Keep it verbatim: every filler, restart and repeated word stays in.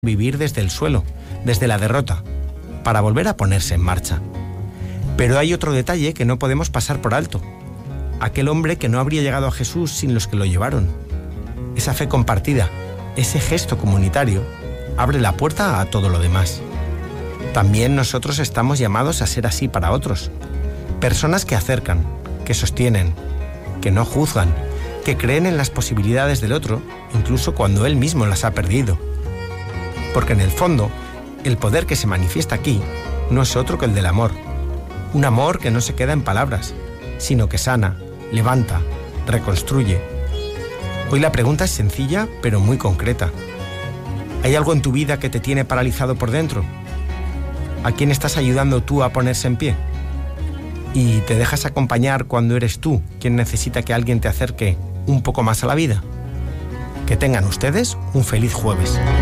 vivir desde el suelo, desde la derrota, para volver a ponerse en marcha. Pero hay otro detalle que no podemos pasar por alto. Aquel hombre que no habría llegado a Jesús sin los que lo llevaron. Esa fe compartida, ese gesto comunitario, abre la puerta a todo lo demás. También nosotros estamos llamados a ser así para otros. Personas que acercan, que sostienen, que no juzgan, que creen en las posibilidades del otro, incluso cuando él mismo las ha perdido. Porque en el fondo, el poder que se manifiesta aquí no es otro que el del amor. Un amor que no se queda en palabras, sino que sana, levanta, reconstruye. Hoy la pregunta es sencilla, pero muy concreta. ¿Hay algo en tu vida que te tiene paralizado por dentro? ¿A quién estás ayudando tú a ponerse en pie? ¿Y te dejas acompañar cuando eres tú quien necesita que alguien te acerque un poco más a la vida? Que tengan ustedes un feliz jueves.